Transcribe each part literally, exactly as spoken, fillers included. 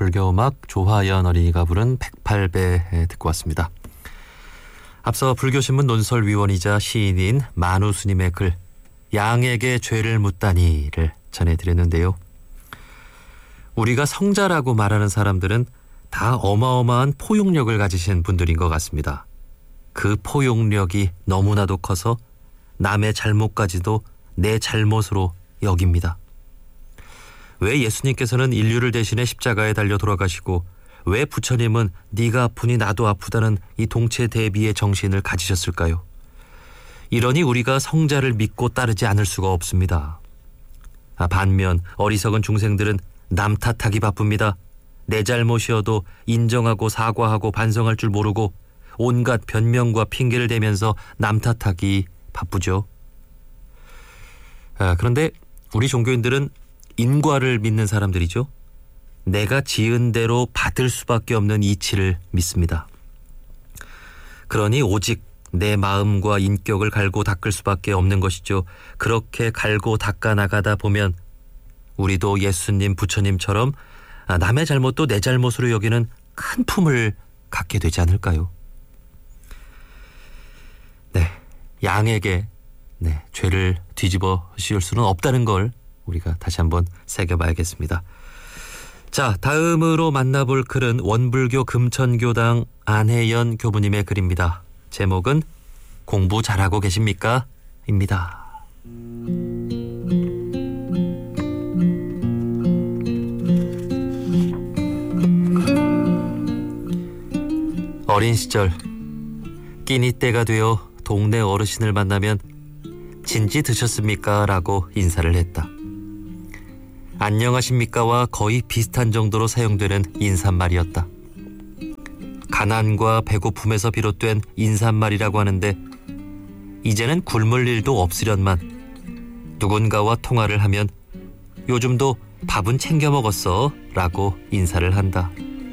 불교음악 조화연 어린이가 부른 백팔 배 듣고 왔습니다. 앞서 불교신문 논설위원이자 시인인 만우스님의 글 양에게 죄를 묻다니를 전해드렸는데요. 우리가 성자라고 말하는 사람들은 다 어마어마한 포용력을 가지신 분들인 것 같습니다. 그 포용력이 너무나도 커서 남의 잘못까지도 내 잘못으로 여깁니다. 왜 예수님께서는 인류를 대신해 십자가에 달려 돌아가시고 왜 부처님은 네가 아프니 나도 아프다는 이 동체대비의 정신을 가지셨을까요? 이러니 우리가 성자를 믿고 따르지 않을 수가 없습니다. 아, 반면 어리석은 중생들은 남 탓하기 바쁩니다. 내 잘못이어도 인정하고 사과하고 반성할 줄 모르고 온갖 변명과 핑계를 대면서 남 탓하기 바쁘죠. 아, 그런데 우리 종교인들은 인과를 믿는 사람들이죠. 내가 지은 대로 받을 수밖에 없는 이치를 믿습니다. 그러니 오직 내 마음과 인격을 갈고 닦을 수밖에 없는 것이죠. 그렇게 갈고 닦아 나가다 보면 우리도 예수님, 부처님처럼 남의 잘못도 내 잘못으로 여기는 큰 품을 갖게 되지 않을까요? 네, 양에게 네, 죄를 뒤집어 씌울 수는 없다는 걸 우리가 다시 한번 새겨봐야겠습니다. 자, 다음으로 만나볼 글은 원불교 금천교당 안혜연 교부님의 글입니다. 제목은 공부 잘하고 계십니까? 입니다. 어린 시절 끼니 때가 되어 동네 어르신을 만나면 진지 드셨습니까? 라고 인사를 했다. 안녕하십니까와 거의 비슷한 정도로 사용되는 인사말이었다. 가난과 배고픔에서 비롯된 인사말이라고 하는데 이제는 굶을 일도 없으련만 누군가와 통화를 하면 요즘도 밥은 챙겨 먹었어 라고 인사를 한다.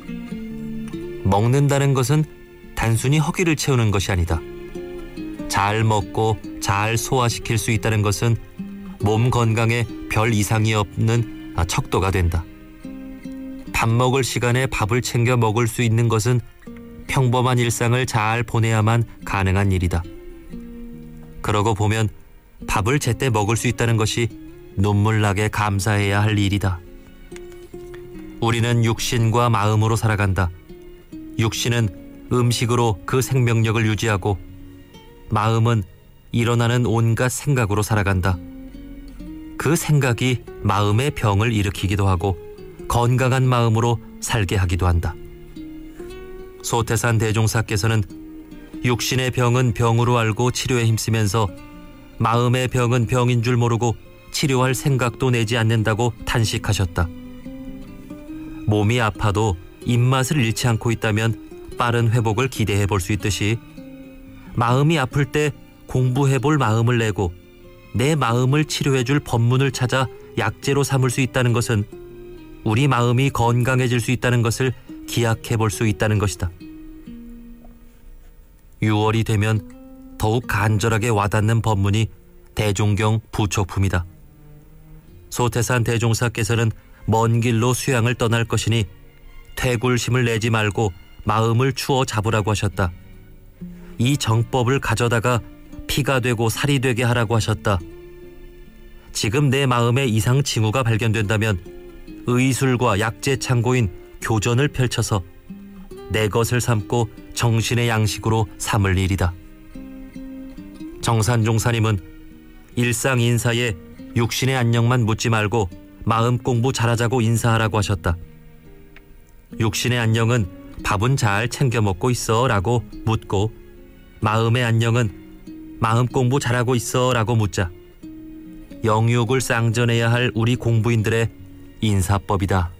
먹는다는 것은 단순히 허기를 채우는 것이 아니다. 잘 먹고 잘 소화시킬 수 있다는 것은 몸 건강에 별 이상이 없는 척도가 된다. 밥 먹을 시간에 밥을 챙겨 먹을 수 있는 것은 평범한 일상을 잘 보내야만 가능한 일이다. 그러고 보면 밥을 제때 먹을 수 있다는 것이 눈물나게 감사해야 할 일이다. 우리는 육신과 마음으로 살아간다. 육신은 음식으로 그 생명력을 유지하고 마음은 일어나는 온갖 생각으로 살아간다. 그 생각이 마음의 병을 일으키기도 하고 건강한 마음으로 살게 하기도 한다. 소태산 대종사께서는 육신의 병은 병으로 알고 치료에 힘쓰면서 마음의 병은 병인 줄 모르고 치료할 생각도 내지 않는다고 탄식하셨다. 몸이 아파도 입맛을 잃지 않고 있다면 빠른 회복을 기대해 볼 수 있듯이 마음이 아플 때 공부해 볼 마음을 내고 내 마음을 치료해 줄 법문을 찾아 약재로 삼을 수 있다는 것은 우리 마음이 건강해질 수 있다는 것을 기약해 볼 수 있다는 것이다. 유월이 되면 더욱 간절하게 와닿는 법문이 대종경 부처품이다. 소태산 대종사께서는 먼 길로 수양을 떠날 것이니 퇴굴심을 내지 말고 마음을 추어 잡으라고 하셨다. 이 정법을 가져다가 피가 되고 살이 되게 하라고 하셨다. 지금 내 마음에 이상 징후가 발견된다면 의술과 약재 창고인 교전을 펼쳐서 내 것을 삼고 정신의 양식으로 삼을 일이다. 정산종사님은 일상 인사에 육신의 안녕만 묻지 말고 마음 공부 잘하자고 인사하라고 하셨다. 육신의 안녕은 밥은 잘 챙겨 먹고 있어 라고 묻고 마음의 안녕은 마음 공부 잘하고 있어 라고 묻자. 영육을 쌍전해야 할 우리 공부인들의 인사법이다.